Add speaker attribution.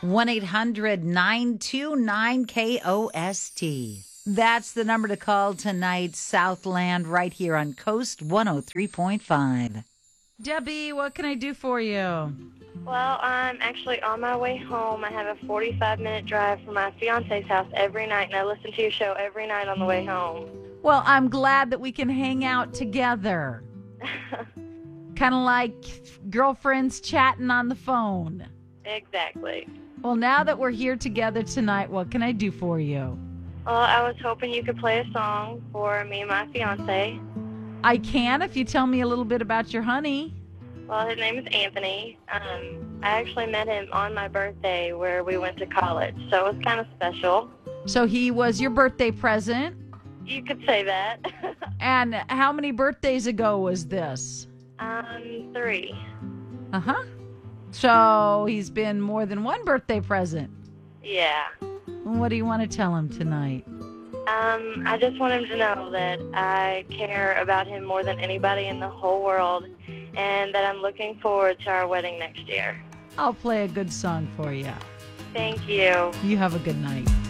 Speaker 1: 1-800-929-KOST. That's the number to call tonight, Southland, right here on Coast 103.5.
Speaker 2: Debbie, what can I do for you?
Speaker 3: Well, I'm actually on my way home. I have a 45-minute drive from my fiance's house every night, and I listen to your show every night on the way home.
Speaker 2: Well, I'm glad that we can hang out together. Kind of like girlfriends chatting on the phone.
Speaker 3: Exactly.
Speaker 2: Well, now that we're here together tonight, what can I do for you?
Speaker 3: Well, I was hoping you could play a song for me and my fiance.
Speaker 2: I can if you tell me a little bit about your honey.
Speaker 3: Well, his name is Anthony. I actually met him on my birthday where we went to college, so it was kind of special.
Speaker 2: So he was your birthday present?
Speaker 3: You could say that.
Speaker 2: And how many birthdays ago was this?
Speaker 3: 3.
Speaker 2: Uh-huh. So he's been more than one birthday present.
Speaker 3: Yeah.
Speaker 2: What do you want to tell him tonight?
Speaker 3: I just want him to know that I care about him more than anybody in the whole world, and that I'm looking forward to our wedding next year.
Speaker 2: I'll play a good song for you.
Speaker 3: Thank you.
Speaker 2: You have a good night.